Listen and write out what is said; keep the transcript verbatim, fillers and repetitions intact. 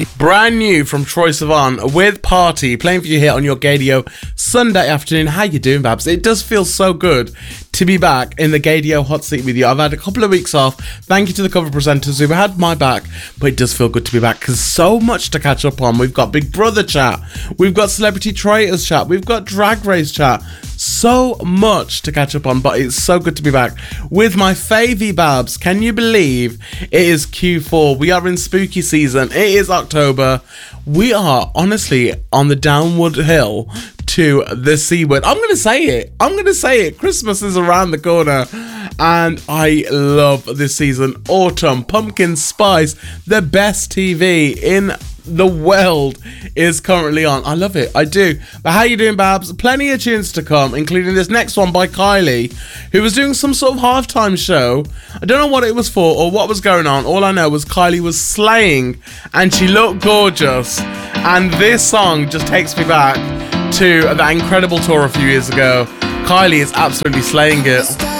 Brand new from Troye Sivan with Party, playing for you here on your Gaydio Sunday afternoon. How you doing, Babs? It does feel so good to be back in the Gaydio hot seat with you. I've had a couple of weeks off. Thank you to the cover presenters who've had my back, but it does feel good to be back because so much to catch up on. We've got Big Brother chat, we've got Celebrity Traitors chat, we've got Drag Race chat. So much to catch up on, but it's so good to be back with my favy, Babs. Can you believe it is Q four? We are in spooky season. It is October. We are honestly on the downward hill to the C word. I'm going to say it. I'm going to say it. Christmas is around the corner and I love this season. Autumn, pumpkin spice, the best T V in the world is currently on. I love it. I do. But how you doing, Babs? Plenty of tunes to come, including this next one by Kylie, who was doing some sort of halftime show. I don't know what it was for or what was going on. All I know was Kylie was slaying and she looked gorgeous. And this song just takes me back to that incredible tour a few years ago. Kylie is absolutely slaying it.